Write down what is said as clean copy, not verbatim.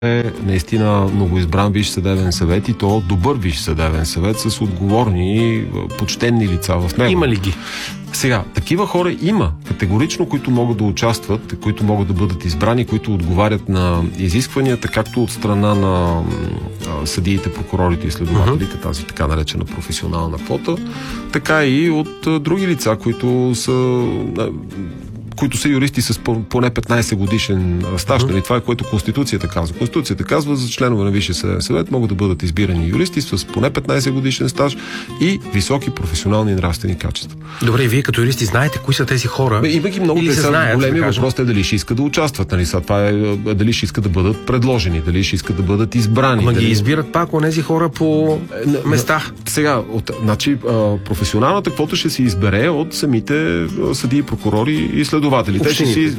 е наистина многоизбран Висш съдебен съвет и то добър Висш съдебен съвет с отговорни, почтенни лица в него. Има ли ги? Сега, такива хора има категорично, които могат да участват, които могат да бъдат избрани, които отговарят на изискванията, както от страна на съдиите, прокурорите и следователите, тази така наречена професионална квота, така и от други лица, които са юристи с поне 15 годишен стаж. Това е което Конституцията казва. Конституцията казва, за членове на Висшия съдебен съвет могат да бъдат избирани юристи с поне 15 годишен стаж и високи професионални и нравствени качества. Добре, и вие като юристи знаете кои са тези хора? Има ги много, големия въпрос е дали ще искат да участват. Нали? Това е дали ще искат да бъдат предложени, дали ще искат да бъдат избрани. Ама ги избират пак онези хора по места. Сега, професионалната квота ще се избере от самите съдии, прокурори и следователи.